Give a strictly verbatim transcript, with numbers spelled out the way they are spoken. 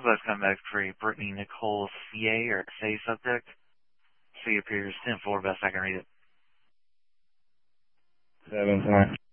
Southwest come back for a Brittany Nicole C A or S A subject. C appears ten four, best I can read it. seven tonight.